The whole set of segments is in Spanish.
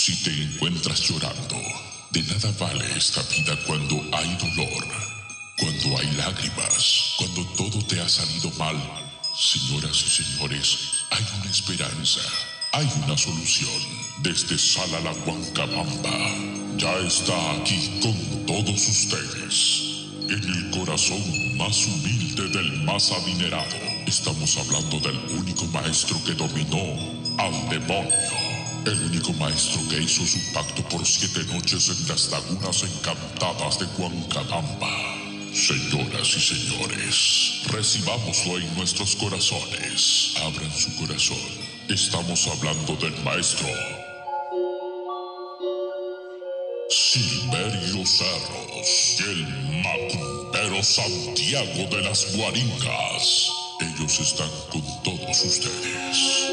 Si te encuentras llorando, de nada vale esta vida cuando hay dolor, cuando hay lágrimas, cuando todo te ha salido mal. Señoras y señores, hay una esperanza, hay una solución. Desde Sala La Huancabamba, ya está aquí con todos ustedes. En el corazón más humilde del más adinerado, estamos hablando del único maestro que dominó al demonio. El único maestro que hizo su pacto por 7 noches en las lagunas encantadas de Huancabamba. Señoras y señores, recibámoslo en nuestros corazones. Abran su corazón. Estamos hablando del maestro Silverio Cerros y el macumbero Santiago de las Guaringas. Ellos están con todos ustedes.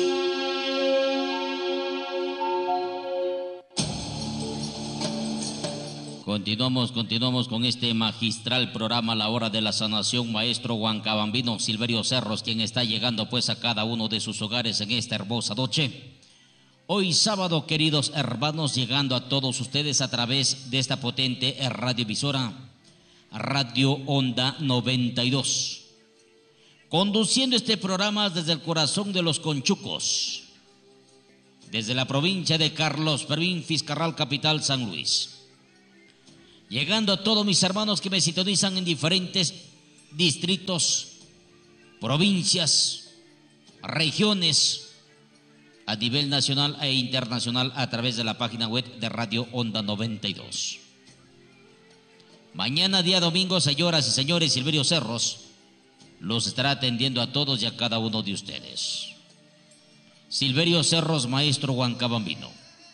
Continuamos con este magistral programa La Hora de la Sanación, maestro huancabambino Silverio Cerros, quien está llegando pues a cada uno de sus hogares en esta hermosa noche. Hoy sábado, queridos hermanos, llegando a todos ustedes a través de esta potente radioemisora, Radio Onda 92. Conduciendo este programa desde el corazón de los Conchucos, desde la provincia de Carlos Fermín, Fiscarral, capital San Luis. Llegando a todos mis hermanos que me sintonizan en diferentes distritos, provincias, regiones, a nivel nacional e internacional a través de la página web de Radio Onda 92. Mañana, día domingo, señoras y señores, Silverio Cerros los estará atendiendo a todos y a cada uno de ustedes. Silverio Cerros, maestro huancabambino.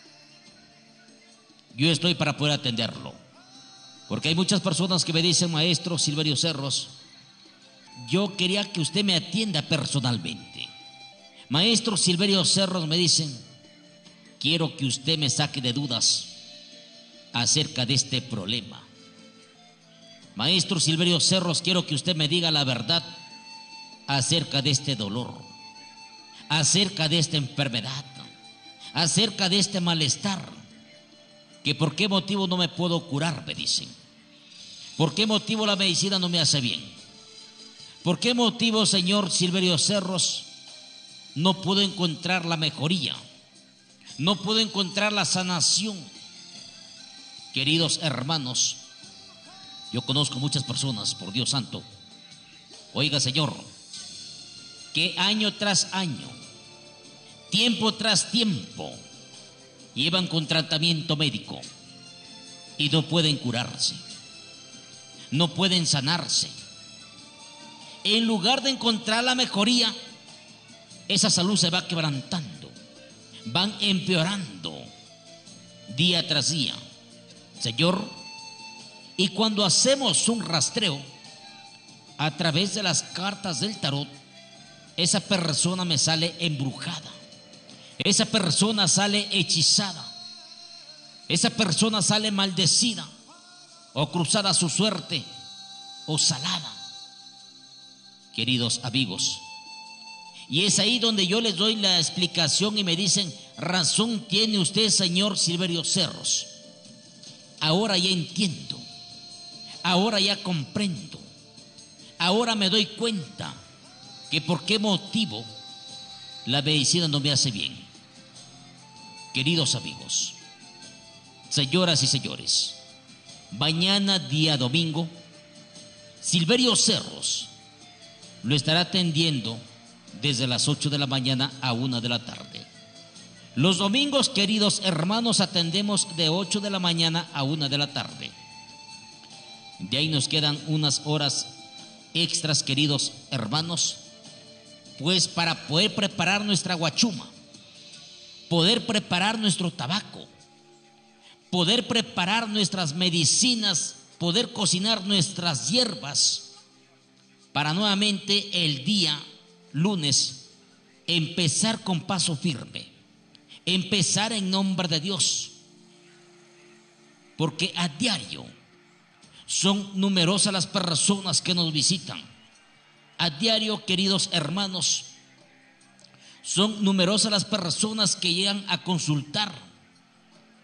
Yo estoy para poder atenderlo. Porque hay muchas personas que me dicen, maestro Silverio Cerros, yo quería que usted me atienda personalmente. Maestro Silverio Cerros, me dicen, quiero que usted me saque de dudas acerca de este problema. Maestro Silverio Cerros, quiero que usted me diga la verdad acerca de este dolor, acerca de esta enfermedad, acerca de este malestar. Que por qué motivo no me puedo curar, me dicen. ¿Por qué motivo la medicina no me hace bien? ¿Por qué motivo, señor Silverio Cerros, no puedo encontrar la mejoría? No puedo encontrar la sanación. Queridos hermanos, yo conozco muchas personas, por Dios santo. Oiga, señor, que año tras año, tiempo tras tiempo, llevan con tratamiento médico y no pueden curarse, no pueden sanarse. En lugar de encontrar la mejoría, esa salud se va quebrantando, van empeorando día tras día. Señor, y cuando hacemos un rastreo a través de las cartas del tarot, esa persona me sale embrujada. Esa persona sale hechizada, esa persona sale maldecida, o cruzada su suerte, o salada, queridos amigos. Y es ahí donde yo les doy la explicación y me dicen, razón tiene usted, señor Silverio Cerros. Ahora ya entiendo, ahora ya comprendo, ahora me doy cuenta que por qué motivo la medicina no me hace bien. Queridos amigos, señoras y señores, mañana día domingo, Silverio Cerros lo estará atendiendo desde las 8 de la mañana a 1 de la tarde. Los domingos, queridos hermanos, atendemos de 8 de la mañana a 1 de la tarde. De ahí nos quedan unas horas extras, queridos hermanos, pues para poder preparar nuestra guachuma, poder preparar nuestro tabaco, poder preparar nuestras medicinas, poder cocinar nuestras hierbas, para nuevamente el día lunes empezar con paso firme, empezar en nombre de Dios, porque a diario son numerosas las personas que nos visitan. A diario, queridos hermanos, son numerosas las personas que llegan a consultar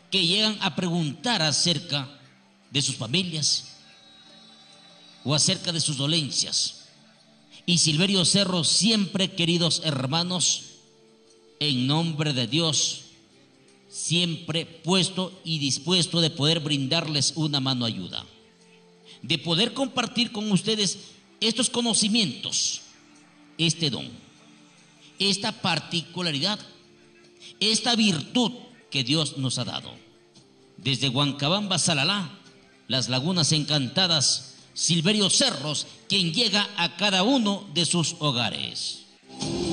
que llegan a preguntar acerca de sus familias o acerca de sus dolencias. Y Silverio Cerro siempre, queridos hermanos, en nombre de Dios, siempre puesto y dispuesto de poder brindarles una mano ayuda, de poder compartir con ustedes estos conocimientos, este don, esta particularidad, esta virtud que Dios nos ha dado. Desde Huancabamba, Salalá, las Lagunas Encantadas, Silverio Cerros, quien llega a cada uno de sus hogares.